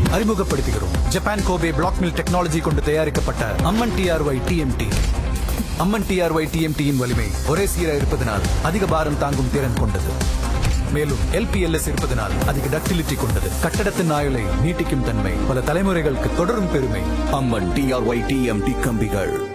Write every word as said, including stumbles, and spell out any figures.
அறிமுகப்படுத்துகிறோம். Japan Kobe black mill technology கொண்டு தயாரிக்கப்பட்ட அம்மன் டிஆர்ஒய் டிஎம்டி. அம்மன் டிஆர்ஒய் டிஎம்டியின் வலிமை ஒரே சீராக இருப்பதனால் அதிக பாரம் தாங்கும் திறன் கொண்டது. மேலும் எல்பிஎல்எஸ் இருப்பதனால் அதிக டக்டிலிட்டி கொண்டது. கட்டடத்தின் ஆயுளை நீட்டிக்கும் தன்மை பல தலைமுறைகளுக்கு தொடரும் பெருமை. அம்மன் டிஆர்ஒய் டிஎம்டி கம்பிகள்.